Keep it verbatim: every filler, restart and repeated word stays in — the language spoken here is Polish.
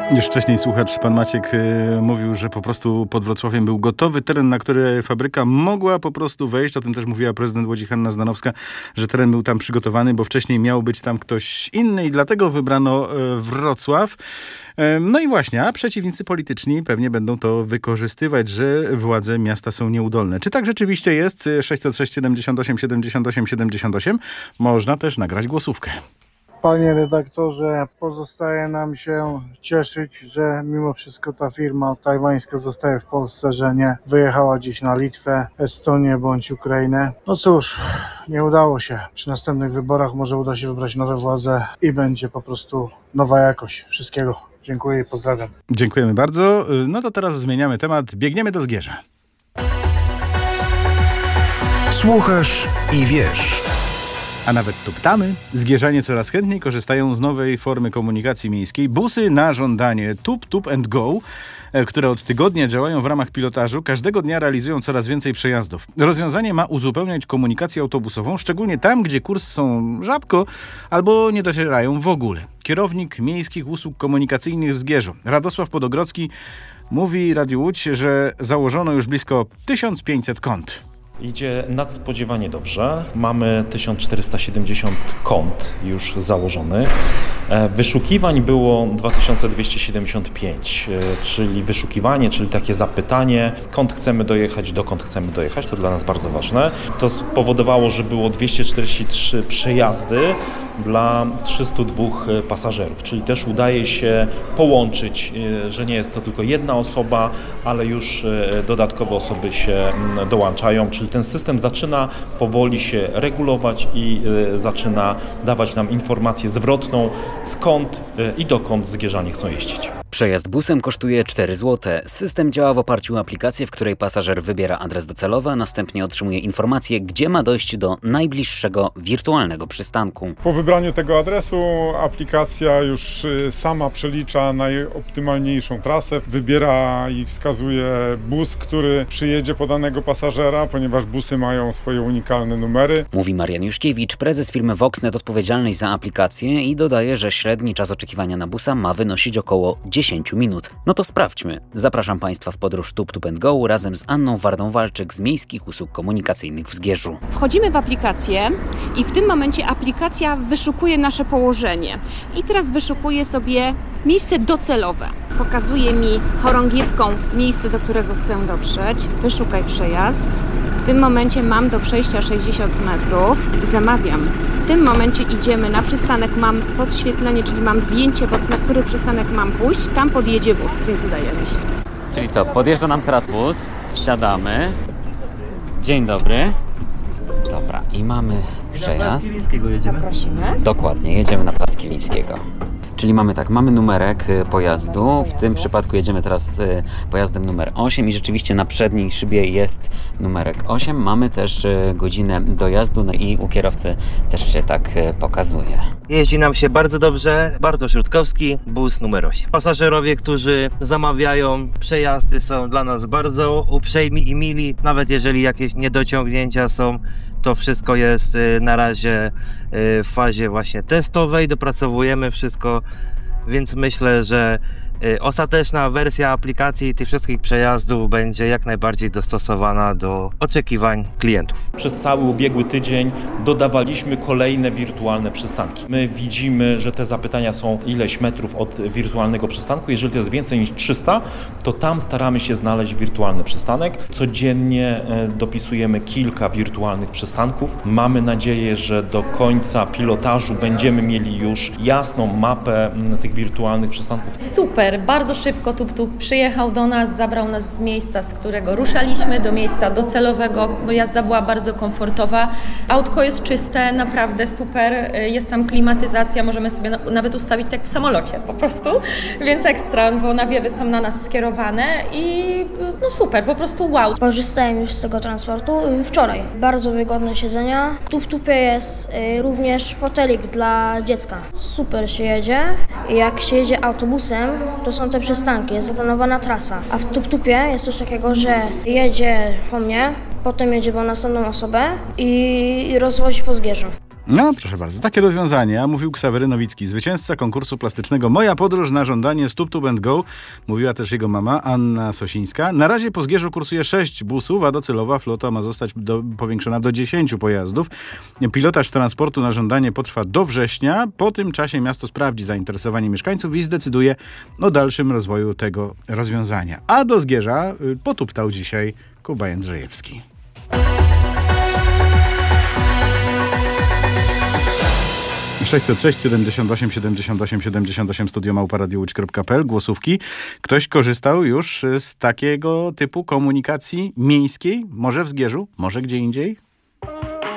Już wcześniej słuchacz, pan Maciek, yy, mówił, że po prostu pod Wrocławiem był gotowy teren, na który fabryka mogła po prostu wejść. O tym też mówiła prezydent Łodzi Hanna Zdanowska, że teren był tam przygotowany, bo wcześniej miał być tam ktoś inny i dlatego wybrano yy, Wrocław. Yy, no i właśnie, a przeciwnicy polityczni pewnie będą to wykorzystywać, że władze miasta są nieudolne. Czy tak rzeczywiście jest? sześćset sześć siedemdziesiąt osiem siedemdziesiąt osiem siedemdziesiąt osiem. Można też nagrać głosówkę. Panie redaktorze, pozostaje nam się cieszyć, że mimo wszystko ta firma tajwańska zostaje w Polsce, że nie wyjechała gdzieś na Litwę, Estonię bądź Ukrainę. No cóż, nie udało się. Przy następnych wyborach może uda się wybrać nowe władze i będzie po prostu nowa jakość wszystkiego. Dziękuję i pozdrawiam. Dziękujemy bardzo. No to teraz zmieniamy temat. Biegniemy do Zgierza. Słuchasz i wiesz. A nawet tuptamy. Zgierzanie coraz chętniej korzystają z nowej formy komunikacji miejskiej. Busy na żądanie Tup, Tup and Go, które od tygodnia działają w ramach pilotażu, każdego dnia realizują coraz więcej przejazdów. Rozwiązanie ma uzupełniać komunikację autobusową, szczególnie tam, gdzie kursy są rzadko albo nie docierają w ogóle. Kierownik Miejskich Usług Komunikacyjnych w Zgierzu, Radosław Podogrodzki, mówi Radiu Łódź, że założono już blisko tysiąc pięćset kont. Idzie nadspodziewanie dobrze. Mamy tysiąc czterysta siedemdziesiąt kont już założonych. Wyszukiwań było dwa tysiące dwieście siedemdziesiąt pięć, czyli wyszukiwanie, czyli takie zapytanie, skąd chcemy dojechać, dokąd chcemy dojechać, to dla nas bardzo ważne. To spowodowało, że było dwieście czterdzieści trzy przejazdy dla trzystu dwóch pasażerów, czyli też udaje się połączyć, że nie jest to tylko jedna osoba, ale już dodatkowe osoby się dołączają, czyli ten system zaczyna powoli się regulować i zaczyna dawać nam informację zwrotną, skąd i dokąd zgierzanie chcą jeździć. Przejazd busem kosztuje cztery złote. System działa w oparciu o aplikację, w której pasażer wybiera adres docelowy, a następnie otrzymuje informację, gdzie ma dojść do najbliższego wirtualnego przystanku. Po wybraniu tego adresu aplikacja już sama przelicza najoptymalniejszą trasę, wybiera i wskazuje bus, który przyjedzie po danego pasażera, ponieważ busy mają swoje unikalne numery. Mówi Marian Juszkiewicz, prezes firmy Voxnet odpowiedzialnej za aplikację i dodaje, że średni czas oczekiwania na busa ma wynosić około dziesięć minut. No to sprawdźmy. Zapraszam Państwa w podróż Tup, Tup and Go razem z Anną Wardą-Walczyk z Miejskich Usług Komunikacyjnych w Zgierzu. Wchodzimy w aplikację i w tym momencie aplikacja wyszukuje nasze położenie. I teraz wyszukuje sobie miejsce docelowe. Pokazuje mi chorągiewką miejsce, do którego chcę dotrzeć. Wyszukaj przejazd. W tym momencie mam do przejścia sześćdziesiąt metrów i zamawiam. W tym momencie idziemy na przystanek, mam podświetlenie, czyli mam zdjęcie, na który przystanek mam pójść. Tam podjedzie bus, więc udajemy się. Czyli co, podjeżdża nam teraz bus, wsiadamy. Dzień dobry. Dobra, i mamy przejazd. Na Plac Kilińskiego jedziemy. Prosimy. Dokładnie, jedziemy na Plac Kilińskiego. Czyli mamy tak, mamy numerek pojazdu, w tym przypadku jedziemy teraz pojazdem numer osiem i rzeczywiście na przedniej szybie jest numerek osiem. Mamy też godzinę dojazdu, no i u kierowcy też się tak pokazuje. Jeździ nam się bardzo dobrze. Bartosz Rutkowski, bus numer osiem. Pasażerowie, którzy zamawiają przejazdy, są dla nas bardzo uprzejmi i mili. Nawet jeżeli jakieś niedociągnięcia są, to wszystko jest na razie w fazie właśnie testowej, dopracowujemy wszystko, więc myślę, że ostateczna wersja aplikacji tych wszystkich przejazdów będzie jak najbardziej dostosowana do oczekiwań klientów. Przez cały ubiegły tydzień dodawaliśmy kolejne wirtualne przystanki. My widzimy, że te zapytania są ileś metrów od wirtualnego przystanku. Jeżeli to jest więcej niż trzysta, to tam staramy się znaleźć wirtualny przystanek. Codziennie dopisujemy kilka wirtualnych przystanków. Mamy nadzieję, że do końca pilotażu będziemy mieli już jasną mapę tych wirtualnych przystanków. Super! Bardzo szybko Tup Tup przyjechał do nas, zabrał nas z miejsca, z którego ruszaliśmy, do miejsca docelowego, bo jazda była bardzo komfortowa. Autko jest czyste, naprawdę super, jest tam klimatyzacja, możemy sobie nawet ustawić jak w samolocie po prostu, więc ekstra, bo nawiewy są na nas skierowane i no super, po prostu wow. Korzystałem już z tego transportu wczoraj. Bardzo wygodne siedzenia. W Tup Tupie jest również fotelik dla dziecka. Super się jedzie. Jak się jedzie autobusem, to są te przystanki, jest zaplanowana trasa. A w Tup Tupie jest coś takiego, że jedzie po mnie, potem jedzie po następną osobę i rozwozi po Zgierzu. No, proszę bardzo, takie rozwiązanie, a mówił Ksawery Nowicki, zwycięzca konkursu plastycznego Moja podróż na żądanie Tup Tup and Go. Mówiła też jego mama, Anna Sosińska. Na razie po Zgierzu kursuje sześć busów, a docelowa flota ma zostać do, powiększona do dziesięciu pojazdów. Pilotaż transportu na żądanie potrwa do września. Po tym czasie miasto sprawdzi zainteresowanie mieszkańców i zdecyduje o dalszym rozwoju tego rozwiązania. A do Zgierza y, potuptał dzisiaj Kuba Jędrzejewski. sześćset sześć siedemdziesiąt osiem siedemdziesiąt osiem siedemdziesiąt osiem studio małpa radio łódź kropka p l. Głosówki. Ktoś korzystał już z takiego typu komunikacji miejskiej? Może w Zgierzu? Może gdzie indziej?